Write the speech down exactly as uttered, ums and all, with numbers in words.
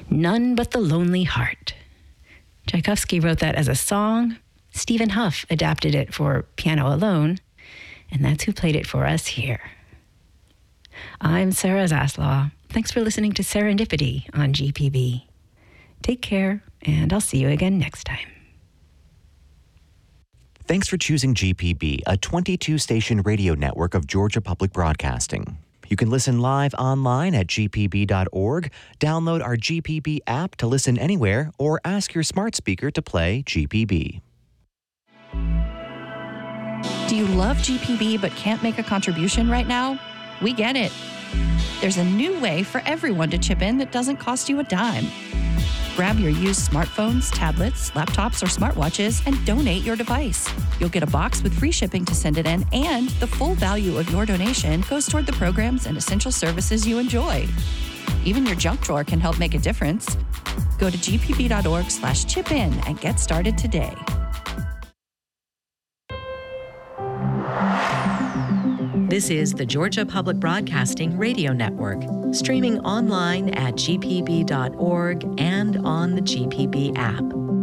None But the Lonely Heart. Tchaikovsky wrote that as a song. Stephen Huff adapted it for piano alone, and that's who played it for us here. I'm Sarah Zaslaw. Thanks for listening to Serendipity on G P B. Take care, and I'll see you again next time. Thanks for choosing G P B, a twenty-two station radio network of Georgia Public Broadcasting. You can listen live online at g p b dot org, download our G P B app to listen anywhere, or ask your smart speaker to play G P B. Do you love G P B but can't make a contribution right now? We get it. There's a new way for everyone to chip in that doesn't cost you a dime. Grab your used smartphones, tablets, laptops, or smartwatches and donate your device. You'll get a box with free shipping to send it in, and the full value of your donation goes toward the programs and essential services you enjoy. Even your junk drawer can help make a difference. Go to g p b dot org slash chip in and get started today. This is the Georgia Public Broadcasting Radio Network, streaming online at g p b dot org and on the G P B app.